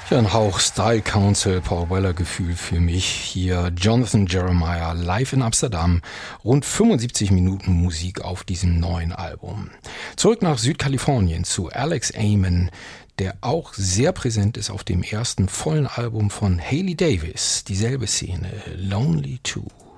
Ja, ein Hauch Style Council, Paul Weller Gefühl für mich. Hier Jonathan Jeremiah live in Amsterdam. Rund 75 Minuten Musik auf diesem neuen Album. Zurück nach Südkalifornien zu Alex Amen, der auch sehr präsent ist auf dem ersten vollen Album von Hailey Davis. Dieselbe Szene, Lonely Too.